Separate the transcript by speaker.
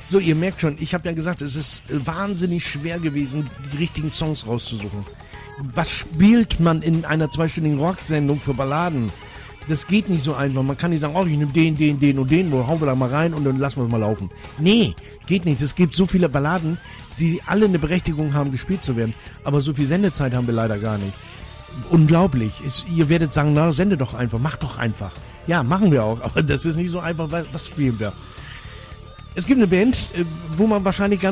Speaker 1: So, ihr merkt schon, ich habe ja gesagt, es ist wahnsinnig schwer gewesen, die richtigen Songs rauszusuchen. Was spielt man in einer 2-stündigen Rocksendung für Balladen? Das geht nicht so einfach. Man kann nicht sagen, oh, ich nehme den und den, wo hauen wir da mal rein und dann lassen wir es mal laufen. Nee, geht nicht. Es gibt so viele Balladen, die alle eine Berechtigung haben, gespielt zu werden. Aber so viel Sendezeit haben wir leider gar nicht. Unglaublich. Ihr werdet sagen, na, sende doch einfach, mach doch einfach. Ja, machen wir auch, aber das ist nicht so einfach, was spielen wir? Es gibt eine Band, wo man wahrscheinlich gar